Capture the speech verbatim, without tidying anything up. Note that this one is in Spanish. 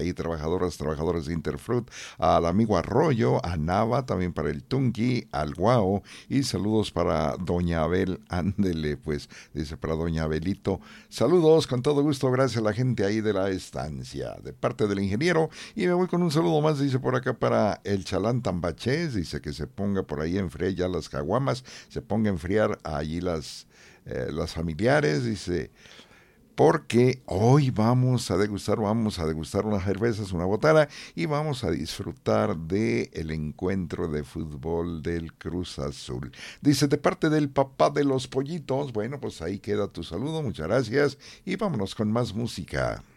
ahí, trabajadoras, trabajadores de Interfruit, al amigo Arroyo, a Nava, también para el Tunqui, al Guau, y saludos para Doña Abel, ándele, pues, dice para Doña Abelito. Saludos, con todo gusto, gracias a la gente ahí de la estancia, de parte del ingeniero, y me voy con un saludo más, dice por acá para el Chalán Tambachés, dice que se ponga por ahí a enfriar ya las caguamas, se ponga a enfriar allí las, eh, las familiares, dice, porque hoy vamos a degustar, vamos a degustar unas cervezas, una botana, y vamos a disfrutar de el encuentro de fútbol del Cruz Azul. Dice, de parte del papá de los pollitos, bueno, pues ahí queda tu saludo, muchas gracias, y vámonos con más música.